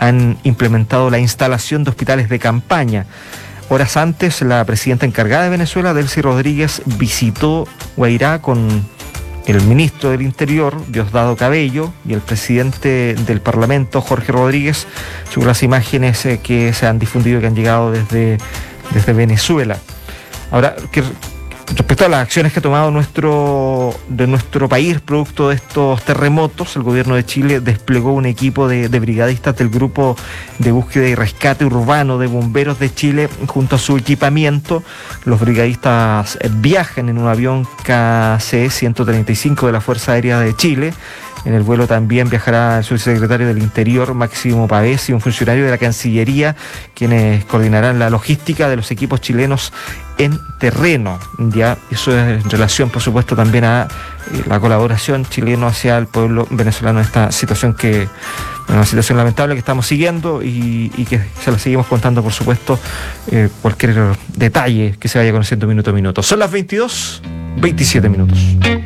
han implementado la instalación de hospitales de campaña. Horas antes, la presidenta encargada de Venezuela, Delcy Rodríguez, visitó Guairá con el ministro del Interior, Diosdado Cabello, y el presidente del Parlamento, Jorge Rodríguez, según las imágenes que se han difundido, que han llegado desde Venezuela. Ahora, respecto a las acciones que ha tomado nuestro país producto de estos terremotos, el gobierno de Chile desplegó un equipo de brigadistas del Grupo de Búsqueda y Rescate Urbano de Bomberos de Chile junto a su equipamiento. Los brigadistas viajan en un avión KC-135 de la Fuerza Aérea de Chile. En el vuelo también viajará el subsecretario del Interior, Máximo Pavés, y un funcionario de la Cancillería, quienes coordinarán la logística de los equipos chilenos en terreno. Ya, eso es en relación, por supuesto, también a la colaboración chilena hacia el pueblo venezolano en esta situación una situación lamentable que estamos siguiendo y que se la seguimos contando, por supuesto, cualquier detalle que se vaya conociendo minuto a minuto. Son las 22:27.